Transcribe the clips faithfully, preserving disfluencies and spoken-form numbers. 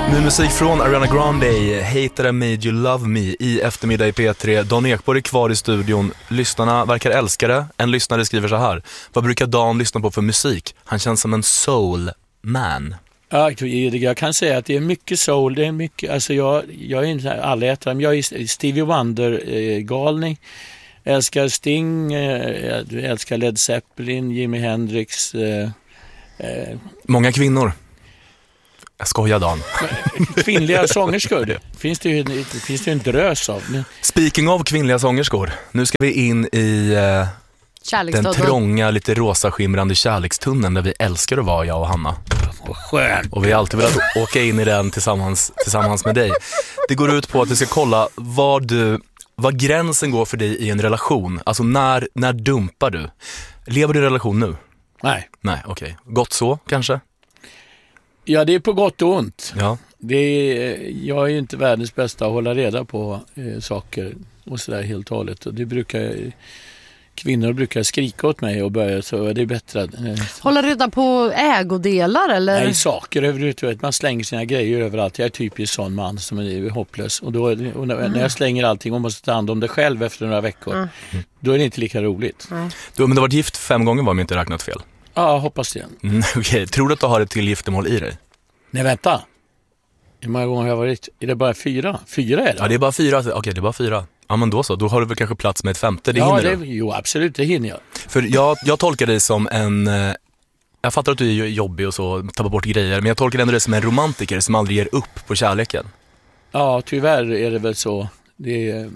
Ny musik från Ariana Grande, Hated I Made You Love Me i eftermiddag i P tre. Dan Ekborg är kvar i studion. Lyssnarna verkar älska det. En lyssnare skriver så här: vad brukar Dan lyssna på för musik? Han känns som en soul man. Ja, jag kan säga att det är mycket soul. Det är mycket, alltså jag, jag är inte allätare, men jag är Stevie Wonder-galning. Jag älskar Sting, jag älskar Led Zeppelin, Jimi Hendrix. Eh, eh. Många kvinnor. Jag skojar, Dan. Kvinnliga sångerskor, det finns det ju, det finns det ju en drös av. Men... Speaking of kvinnliga sångerskor, nu ska vi in i eh, den trånga, lite rosa skimrande kärlekstunneln där vi älskar att vara, jag och Hanna. Vad skönt. Och vi har alltid velat åka in i den tillsammans, tillsammans med dig. Det går ut på att vi ska kolla vad, du, vad gränsen går för dig i en relation. Alltså när, när dumpar du? Lever du i relation nu? Nej. Nej, okej. Okay. Gott så, kanske? Ja, det är på gott och ont. Ja. Det är, jag är ju inte världens bästa att hålla reda på eh, saker och sådär helt och hållet. Och det brukar, kvinnor brukar skrika åt mig och börja, så är det bättre. Eh, hålla reda på ägodelar eller? Nej, saker överhuvudtaget. Man slänger sina grejer överallt. Jag är typiskt sån man som är hopplös. Och, då, och när, mm. när jag slänger allting och måste ta hand om det själv efter några veckor, mm. då är det inte lika roligt. Mm. Du, men du har varit gift fem gånger, var man inte räknat fel? Ja, hoppas det. Mm, Okej, okay. Tror du att du har ett till giftermål i dig? Nej, vänta. Hur många gånger har jag varit? Är det bara fyra? Fyra är det? Ja, det är bara fyra. Okej, okay, det är bara fyra. Ja, men då så. Då har du väl kanske plats med ett femte. Det ja, hinner det, du. Jo, absolut. Det hinner jag. För jag, jag tolkar dig som en... Jag fattar att du är jobbig och så, tappar bort grejer. Men jag tolkar ändå dig som en romantiker som aldrig ger upp på kärleken. Ja, tyvärr är det väl så. Det är...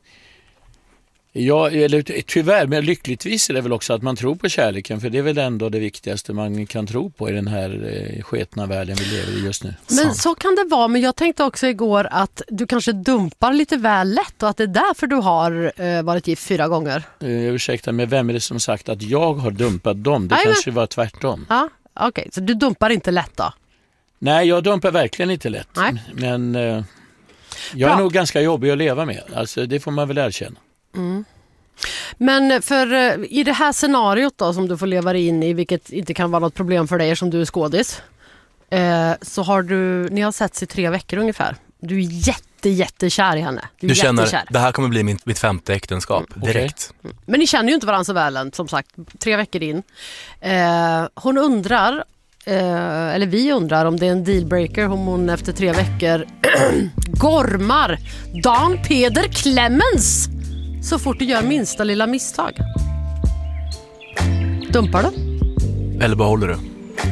Ja, eller tyvärr, men lyckligtvis är det väl också att man tror på kärleken, för det är väl ändå det viktigaste man kan tro på i den här eh, sketna världen vi lever i just nu. Men Sant. Så kan det vara, men jag tänkte också igår att du kanske dumpar lite väl lätt och att det är därför du har eh, varit gift fyra gånger. Eh, ursäkta, men vem är det som sagt att jag har dumpat dem? Det Nej, kanske men... var tvärtom. Ja, okej, okay. Så du dumpar inte lätt då? Nej, jag dumpar verkligen inte lätt. Nej. Men eh, jag är Bra. nog ganska jobbig att leva med. Alltså, det får man väl erkänna. Mm. Men för i det här scenariot då, som du får leva in i, vilket inte kan vara något problem för dig som du är skådis, eh, så har du, ni har setts i tre veckor ungefär. Du är jätte, jättekär i henne. Du, du känner, jättekär. Det här kommer bli min, mitt femte äktenskap, mm, direkt. Okay. Men ni känner ju inte varandra så väl än, som sagt, tre veckor in. Eh, hon undrar, eh, eller vi undrar om det är en dealbreaker om hon efter tre veckor gormar Dan Peder Clemens så fort du gör minsta lilla misstag. Dumpar du? Eller behåller du?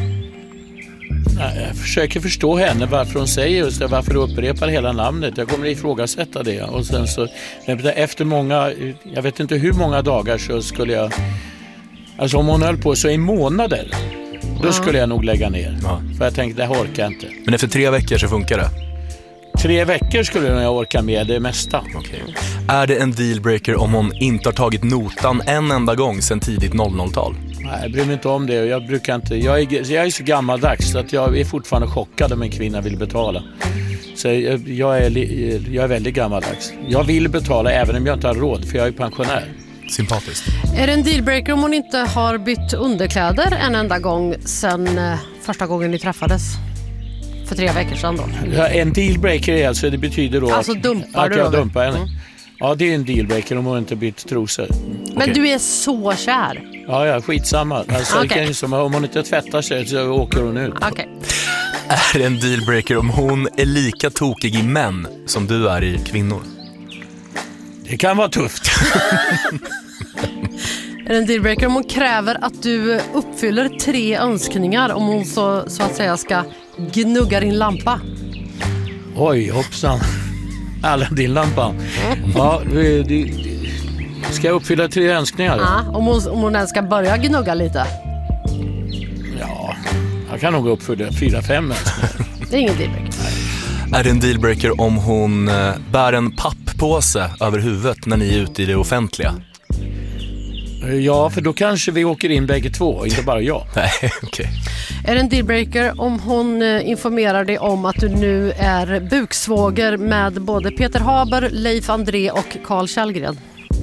Jag försöker förstå henne, varför hon säger just det, varför du upprepar hela namnet. Jag kommer att ifrågasätta det. Och sen så, efter många, jag vet inte hur många dagar, så skulle jag, alltså om hon höll på så i månader, då ja. skulle jag nog lägga ner. Ja. För jag tänkte, det här orkar jag inte. Men efter tre veckor så funkar det? Tre veckor skulle jag orka med det mesta. Okay. Är det en dealbreaker om hon inte har tagit notan en enda gång sedan tidigt noll noll-tal? Nej, jag bryr mig inte om det. Jag brukar inte. Jag är, jag är så gammaldags så att jag är fortfarande chockad om en kvinna vill betala. Så jag, jag, är, jag är väldigt gammaldags. Jag vill betala även om jag inte har råd, för jag är pensionär. Sympatiskt. Är det en dealbreaker om hon inte har bytt underkläder en enda gång sedan eh, första gången ni träffades? För tre veckor sedan då. Ja, en dealbreaker är alltså, det betyder då alltså, att, dumpar att du jag då? dumpar henne. Mm. Ja, det är en dealbreaker om hon inte bytt trosor. Men okay. du är så kär. Ja, ja, skitsamma. Alltså, okay. kan, som, om hon inte tvättar sig så åker hon ut. Okay. Är det en dealbreaker om hon är lika tokig i män som du är i kvinnor? Det kan vara tufft. Är det en dealbreaker om hon kräver att du uppfyller tre önskningar om hon så, så att säga ska gnugga din lampa? Oj, hoppsan. Alla din lampa. Ja, du, du, ska jag uppfylla tre önskningar? Ja, om hon, om hon ens ska börja gnugga lite. Ja, jag kan nog uppfylla fyra, fem önskningar. Det är ingen dealbreaker. Är det en dealbreaker om hon äh, bär en papppåse över huvudet när ni är ute i det offentliga? Ja, för då kanske vi åker in bägge två, inte bara jag. Nej, okej. Okay. Är det en dealbreaker om hon informerar dig om att du nu är buksvåger med både Peter Haber, Leif André och Carl Källgren?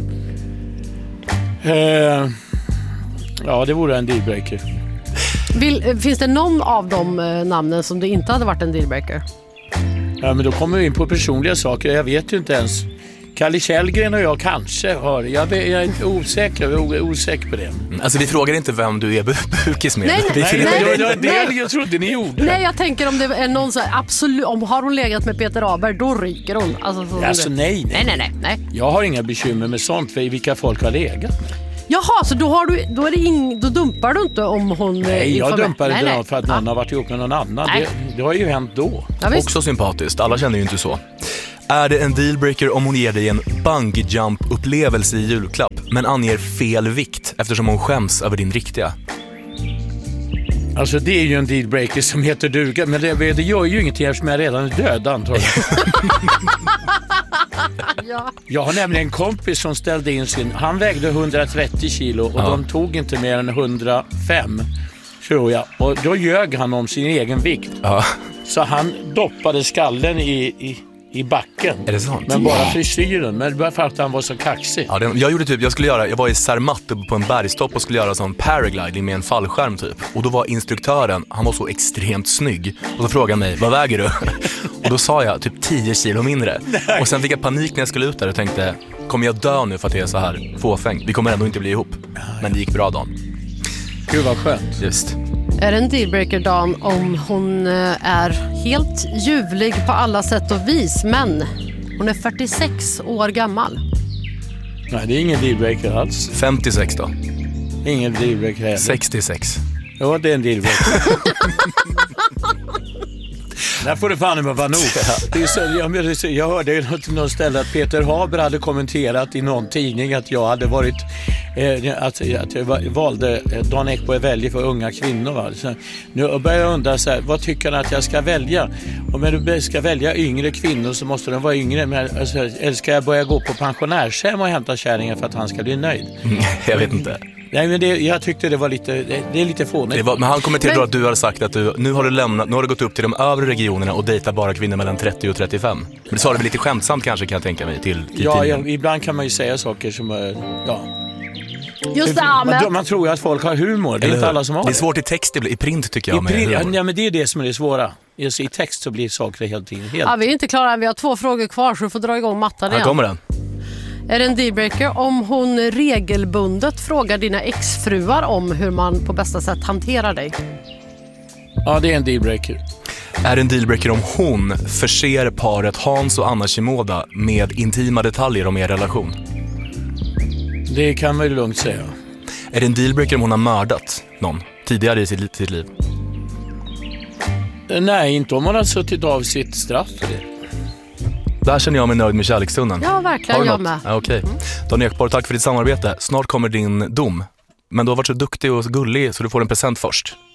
Eh, ja, det vore en dealbreaker. Vill, finns det någon av de namnen som det inte hade varit en dealbreaker? Ja, men då kommer vi in på personliga saker. Jag vet ju inte ens. Kalle Källgren och jag kanske har. Jag är, jag är osäker, jag är osäker på det. Alltså vi frågar inte vem du är bukis med. Nej, nej, vi, nej, det var det nej. jag trodde ni gjorde. Nej, jag tänker om det är någon så här, absolut, om har hon legat med Peter Aberg, då ryker hon. Alltså, så Alltså nej, nej, nej, nej, nej. Jag har inga bekymmer med sånt för vilka folk har legat med. Jaha, så då, har du, då, är det ing, då dumpar du inte om hon... Nej, jag dumpar inte nej, någon för att någon ja. har varit ihop med någon annan. Det, det har ju hänt då. Ja, visst. Också sympatiskt, alla känner ju inte så. Är det en dealbreaker om hon ger dig en bungee jump upplevelse i julklapp men anger fel vikt eftersom hon skäms över din riktiga? Alltså det är ju en dealbreaker som heter duga, men det, det gör ju ingenting eftersom jag redan är död antagligen. Ja. Jag har nämligen en kompis som ställde in sin, han vägde hundratrettio kilo och Ja. de tog inte mer än hundrafem tror jag. Och då ljög han om sin egen vikt. Ja. Så han doppade skallen i, i, i backen. Är det sant? Men bara frisyren, men bara för att han var så kaxig. Ja, det, jag gjorde typ, jag skulle göra, jag var i Zermatt uppe på en bergstopp och skulle göra sån paragliding med en fallskärm typ. Och då var instruktören, han var så extremt snygg. Och så frågade han mig, vad väger du? Och då sa jag typ tio kilo mindre. Nej. Och sen fick jag panik när jag skulle ut där och tänkte, kommer jag dö nu för att jag är så här fåfäng? Vi kommer ändå inte bli ihop. Men det gick bra, Dan. Gud vad skönt. Just. Är det en dealbreaker, Dan, om hon eh, är helt ljuvlig på alla sätt och vis, men hon är fyrtiosex år gammal? Nej, det är ingen dealbreaker alls. femtiosex då? Ingen dealbreaker heller. sextiosex. Ja, det är en dealbreaker. Där får det fan vara nog. Det är så, jag, jag hörde till någon ställe att Peter Haber hade kommenterat i någon tidning att jag hade varit eh, att, att jag valde Dan Ekborg väljer för unga kvinnor. Va? Så nu börjar jag undra så här, vad tycker han att jag ska välja? Om jag ska välja yngre kvinnor så måste de vara yngre. Men, alltså, eller ska jag börja gå på pensionärshem och hämta kärringar för att han ska bli nöjd? Mm, jag vet inte. Nej, men det, jag tyckte det var lite, det, det är lite fånigt. Det var, men han kommenterade Men- då att du hade sagt att du, nu har du lämnat, nu har du gått upp till de övre regionerna och dejtar bara kvinnor mellan trettio och trettiofem. Men det sa du väl lite skämtsamt kanske, kan jag tänka mig, till, till Ja, tidningen. ja, ibland kan man ju säga saker som, eh, ja. Just det, ja, Man, men, man tror ju att folk har humor, det är Eller inte hur? alla som har Det är det. svårt i text, i print tycker jag. I med print, humor. ja, men det är det som är det svåra. Just I text så blir saker helt helt. ja, vi är inte klara än. Vi har två frågor kvar så du får dra igång mattan Här igen. kommer den. Är det en dealbreaker om hon regelbundet frågar dina exfruar om hur man på bästa sätt hanterar dig? Ja, det är en dealbreaker. Är det en dealbreaker om hon förser paret Hans och Anna Shimoda med intima detaljer om er relation? Det kan man ju lugnt säga. Är det en dealbreaker om hon har mördat någon tidigare i sitt, sitt liv? Nej, inte om man har suttit av sitt straff för det. Där känner jag mig nöjd med kärleksstunden. Ja, verkligen, Har du jag något? med. Ja, okej. Dan Ekborg, tack för ditt samarbete. Snart kommer din dom. Men du har varit så duktig och så gullig så du får en present först.